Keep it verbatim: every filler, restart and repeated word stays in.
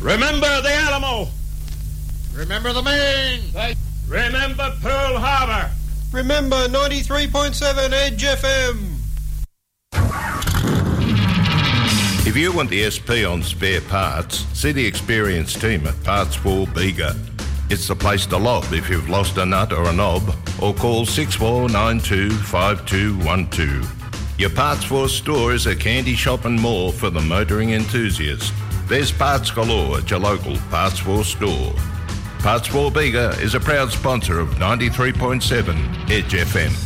Remember the Alamo. Remember the Maine. Remember Pearl Harbor. Remember ninety-three point seven Edge F M. If you want the S P on spare parts, see the experienced team at Parts for Bega. It's the place to lob if you've lost a nut or a knob, or call six four nine two five two one two. Your Parts for store is a candy shop and more for the motoring enthusiast. There's parts galore at your local Parts for store. Parts for Bega is a proud sponsor of ninety-three point seven Edge F M.